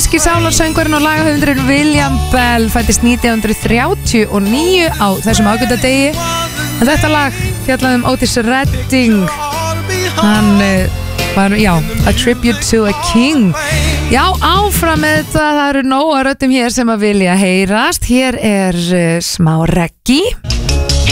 Íslenski sálarsöngurinn og lagahöfundurinn William Bell fæddist 1939 á þessum ágætadegi. En þetta lag fjallaði Otis Redding. Hann var, a tribute to a king. Já, áfram með þetta, það eru nóga röddum hér sem að vilja heyrast. Hér smá reggae.